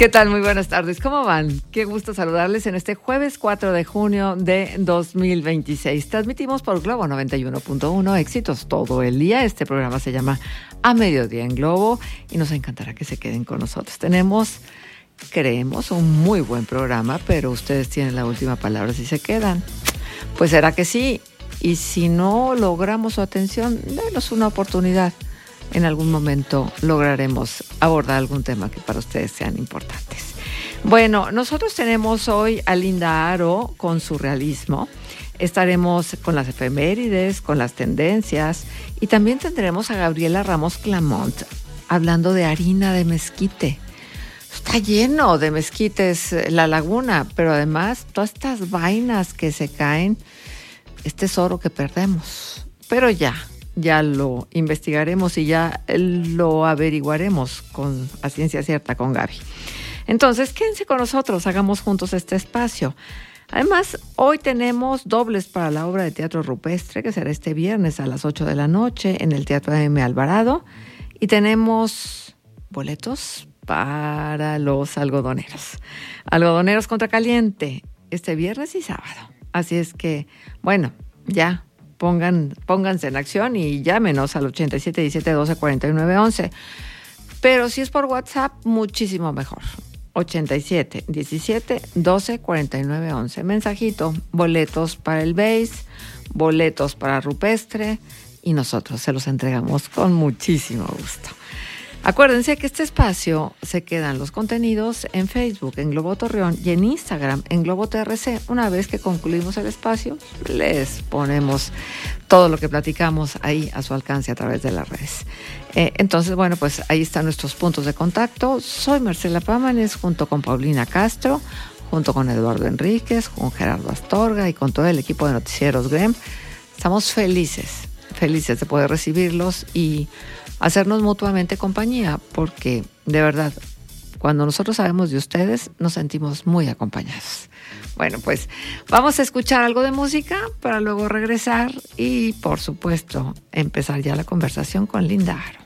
¿Qué tal? Muy buenas tardes. ¿Cómo van? Qué gusto saludarles en este jueves 4 de junio de 2026. Transmitimos por Globo 91.1, éxitos todo el día. Este programa se llama A Mediodía en Globo y nos encantará que se queden con nosotros. Creemos, un muy buen programa, pero ustedes tienen la última palabra si se quedan. Pues será que sí. Y si no logramos su atención, denos una oportunidad. En algún momento lograremos abordar algún tema que para ustedes sean importantes. Bueno, nosotros tenemos hoy a Linda Aro con Surrealismo. Estaremos con las efemérides, con las tendencias y también tendremos a Gabriela Ramos Clamont hablando de harina de mezquite. Está lleno de mezquites la laguna, pero además todas estas vainas que se caen es tesoro que perdemos. Pero ya lo investigaremos y ya lo averiguaremos a ciencia cierta con Gaby. Entonces, quédense con nosotros, hagamos juntos este espacio. Además, hoy tenemos dobles para la obra de teatro rupestre, que será este viernes a las 8 de la noche en el Teatro M. Alvarado. Y tenemos boletos para los algodoneros. Algodoneros contra Caliente, este viernes y sábado. Así es que, bueno, ya. Pónganse en acción y llámenos al 87 17 12 49 11. Pero si es por WhatsApp, muchísimo mejor. 87 17 12 49 11. Mensajito, boletos para el BASE, boletos para Rupestre y nosotros se los entregamos con muchísimo gusto. Acuérdense que este espacio se quedan los contenidos en Facebook, en Globo Torreón y en Instagram, en Globo TRC. Una vez que concluimos el espacio, les ponemos todo lo que platicamos ahí a su alcance a través de las redes. Entonces, bueno, pues ahí están nuestros puntos de contacto. Soy Marcela Pámanes junto con Paulina Castro, junto con Eduardo Enríquez, con Gerardo Astorga y con todo el equipo de Noticieros GREM. Estamos felices de poder recibirlos y hacernos mutuamente compañía, porque de verdad, cuando nosotros sabemos de ustedes, nos sentimos muy acompañados. Bueno, pues vamos a escuchar algo de música para luego regresar y, por supuesto, empezar ya la conversación con Linda Aro.